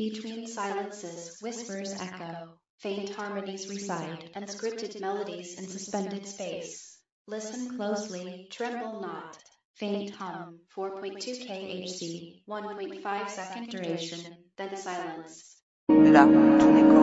Between silences, whispers echo, faint harmonies reside, and scripted melodies in suspended space. Listen closely, tremble not. Faint hum, 4.2 kHz, 1.5 second duration, then silence. Là, tout n'est